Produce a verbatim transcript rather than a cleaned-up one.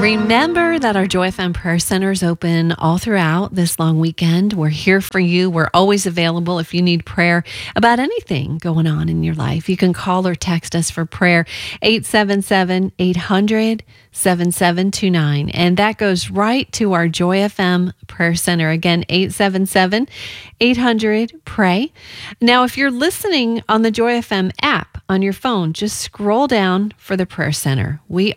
Remember that our Joy F M Prayer Center is open all throughout this long weekend. We're here for you. We're always available if you need prayer about anything going on in your life. You can call or text us for prayer, eight seven seven, eight hundred, seven seven two nine. And that goes right to our Joy F M Prayer Center. Again, eight seven seven, eight hundred, pray. Now, if you're listening on the Joy F M app on your phone, just scroll down for the Prayer Center. We